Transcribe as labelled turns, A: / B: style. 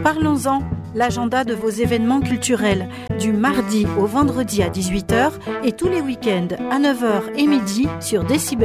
A: Parlons-en, l'agenda de vos événements culturels, du mardi au vendredi à 18h et tous les week-ends à 9h et midi sur Décibel.